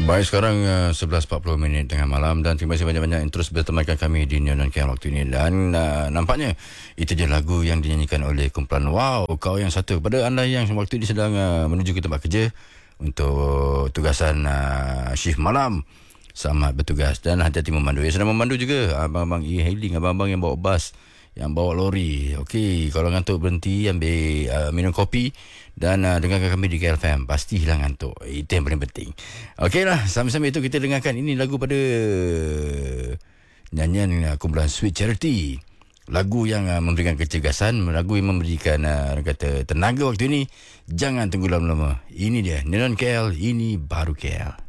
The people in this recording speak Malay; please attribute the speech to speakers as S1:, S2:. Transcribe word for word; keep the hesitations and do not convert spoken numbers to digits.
S1: Baik, sekarang uh, sebelas empat puluh minit tengah malam dan terima kasih banyak-banyak yang terus bertemankan kami di Neon Camp waktu ini. Dan uh, nampaknya itu je lagu yang dinyanyikan oleh kumpulan Wow Kau Yang Satu. Pada anda yang waktu ini sedang uh, menuju ke tempat kerja untuk tugasan uh, shift malam, selamat bertugas dan hati-hati memandu. Yang sedang memandu juga, abang-abang e-hailing, abang-abang yang bawa bas, yang bawa lori. Okey, kalau ngantuk berhenti, ambil uh, minum kopi dan uh, dengarkan kami di K L F M. Pasti hilang ngantuk. Itu yang paling penting. Okeylah, sambil-sambil itu kita dengarkan ini lagu pada nyanyian uh, kumpulan Sweet Charity. Lagu yang uh, memberikan kecergasan, lagu yang memberikan uh, kata tenaga waktu ini. Jangan tunggu lama-lama. Ini dia, Neon K L, ini baru K L.